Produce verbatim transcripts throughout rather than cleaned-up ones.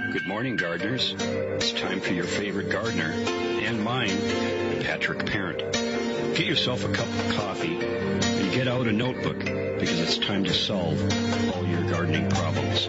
Good morning, gardeners. It's time for your favorite gardener, and mine, Patrick Parent. Get yourself a cup of coffee and get out a notebook, because it's time to solve all your gardening problems.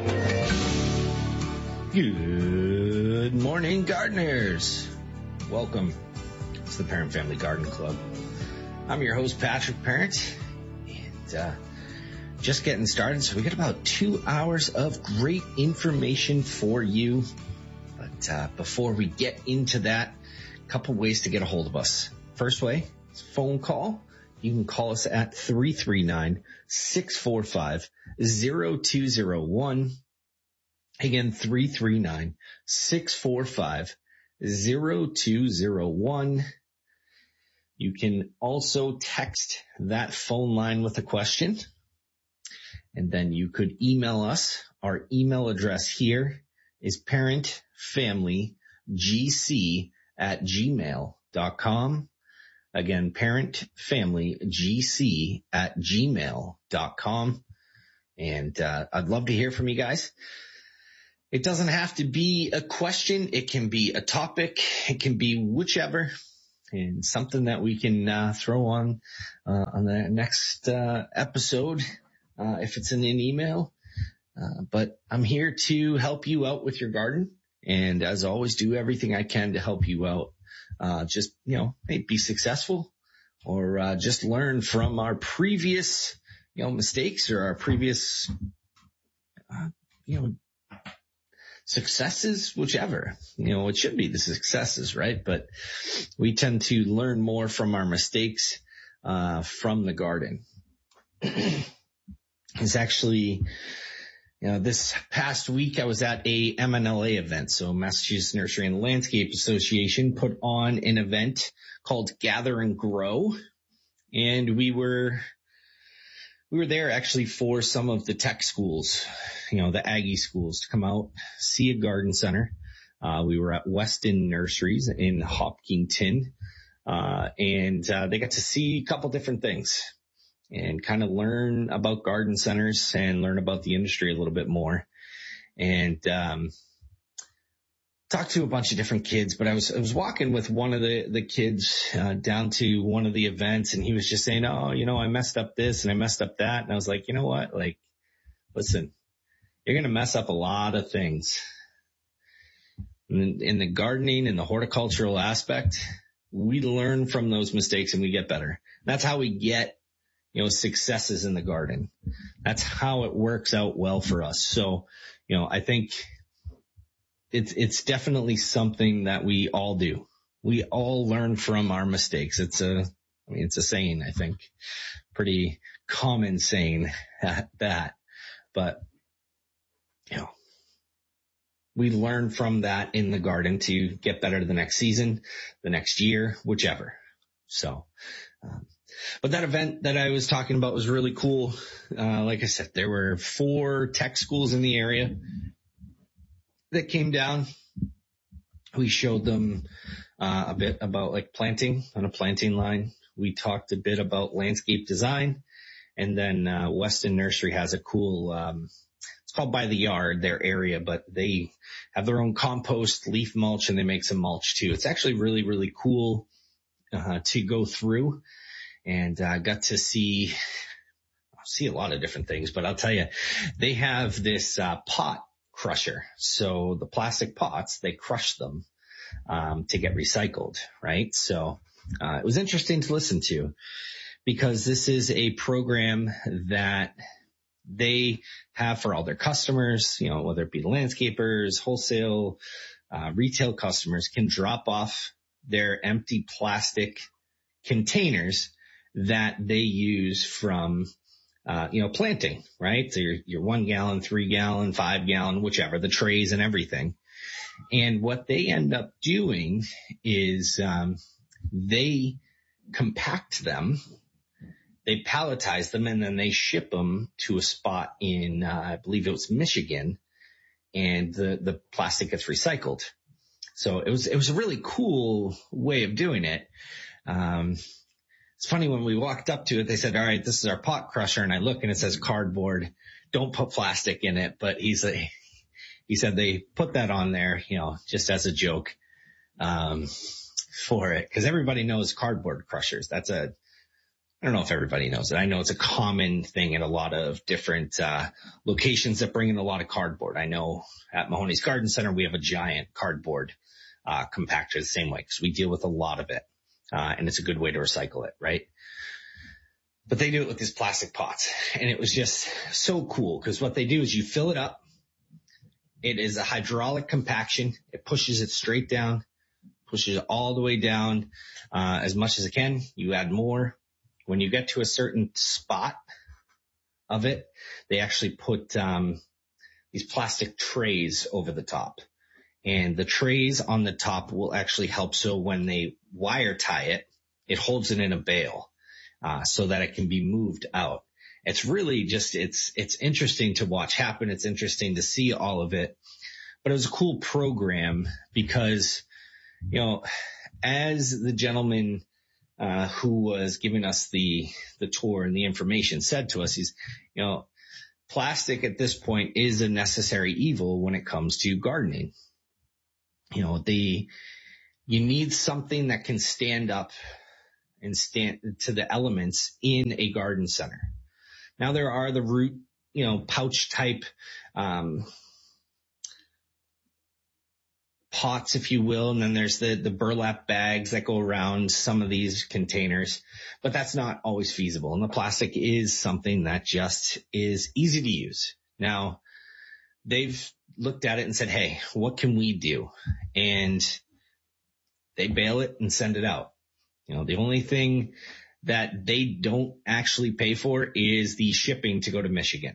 Good morning, gardeners. Welcome to the Parent Family Garden Club. I'm your host, Patrick Parent, and uh, just getting started. So we got about two hours of great information for you. But uh, before we get into that, a couple ways to get a hold of us. First way is phone call. You can call us at three three nine, six four five, zero two zero one. Again, three three nine, six four five, zero two zero one. You can also text that phone line with a question. And then you could email us. Our email address here is parentfamilygc at gmail dot com. Again, parentfamilygc at gmail dot com. And uh, I'd love to hear from you guys. It doesn't have to be a question. It can be a topic. It can be whichever. And something that we can uh, throw on uh, on the next uh, episode. Uh, if it's in an email, uh, but I'm here to help you out with your garden. And as always, do everything I can to help you out. Uh, just, you know, maybe be successful or, uh, just learn from our previous, you know, mistakes or our previous, uh, you know, successes, whichever, you know, it should be the successes, right? But we tend to learn more from our mistakes, uh, from the garden. It's actually, you know, this past week I was at a M N L A event. So Massachusetts Nursery and Landscape Association put on an event called Gather and Grow. And we were, we were there actually for some of the tech schools, you know, the Aggie schools to come out, see a garden center. Uh, we were at Weston Nurseries in Hopkinton. Uh, and, uh, they got to see a couple different things. And kind of learn about garden centers and learn about the industry a little bit more. And, um, talked to a bunch of different kids, but I was, I was walking with one of the, the kids, uh, down to one of the events, and he was just saying, oh, you know, I messed up this and I messed up that. And I was like, you know what? Like, listen, you're going to mess up a lot of things. In, in the gardening and the horticultural aspect, we learn from those mistakes and we get better. That's how we get, you know, successes in the garden. That's how it works out well for us. So, you know, I think it's, it's definitely something that we all do. We all learn from our mistakes. It's a, I mean, it's a saying, I think, pretty common saying at that, but, you know, we learn from that in the garden to get better the next season, the next year, whichever. So, um, But that event that I was talking about was really cool. Uh, like I said, there were four tech schools in the area that came down. We showed them uh, a bit about like planting on a planting line. We talked a bit about landscape design. And then uh, Weston Nursery has a cool, um, it's called By the Yard, their area, but they have their own compost, leaf mulch, and they make some mulch too. It's actually really, really cool uh, to go through. And I uh, got to see, see a lot of different things, but I'll tell you, they have this uh, pot crusher. So the plastic pots, they crush them um, to get recycled, right? So uh, it was interesting to listen to because this is a program that they have for all their customers, you know, whether it be landscapers, wholesale, uh, retail customers can drop off their empty plastic containers that they use from, uh, you know, planting, right? So your, your one gallon, three gallon, five gallon, whichever, the trays and everything. And what they end up doing is, um, they compact them, they palletize them, and then they ship them to a spot in, uh, I believe it was Michigan, and the, the plastic gets recycled. So it was, it was a really cool way of doing it. Um, It's funny, when we walked up to it, they said, all right, this is our pot crusher. And I look and it says cardboard. Don't put plastic in it. But he's like, he said they put that on there, you know, just as a joke, um, for it. Cause everybody knows cardboard crushers. That's a, I don't know if everybody knows it. I know it's a common thing at a lot of different, uh, locations that bring in a lot of cardboard. I know at Mahoney's Garden Center, we have a giant cardboard, uh, compactor the same way because we deal with a lot of it. Uh, and it's a good way to recycle it, right? But they do it with these plastic pots, and it was just so cool because what they do is you fill it up. It is a hydraulic compaction. It pushes it straight down, pushes it all the way down, uh, as much as it can. You add more. When you get to a certain spot of it, they actually put, um, these plastic trays over the top, and the trays on the top will actually help. So when they wire tie it, it holds it in a bale, uh, so that it can be moved out. It's really just, it's, it's interesting to watch happen. It's interesting to see all of it, but it was a cool program because, you know, as the gentleman Uh, who was giving us the, the tour and the information said to us, he's, you know, plastic at this point is a necessary evil when it comes to gardening. You know, the, you need something that can stand up and stand to the elements in a garden center. Now there are the root, you know, pouch type, um, pots, if you will, and then there's the, the burlap bags that go around some of these containers, but that's not always feasible. And the plastic is something that just is easy to use. Now, they've looked at it and said, hey, what can we do? And they bale it and send it out. You know, the only thing that they don't actually pay for is the shipping to go to Michigan.